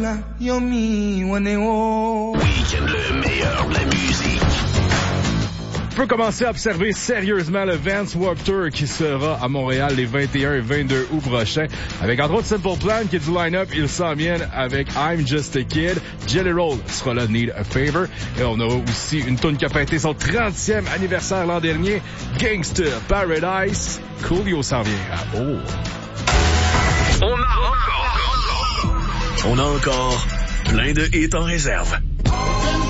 Mana, Yomi, Waneo. Week-end, le meilleur de la musique. On peut commencer à observer sérieusement le Vans Warped Tour qui sera à Montréal les 21 et 22 août prochains. Avec entre autres Simple Plan qui est du line-up, ils s'en viennent avec I'm Just a Kid. Jelly Roll sera là, Need a Favor. Et on aura aussi une toune qui a fêté son 30e anniversaire l'an dernier. Gangsta Paradise. Coolio s'en vient à Eau. On a encore plein de hits en réserve.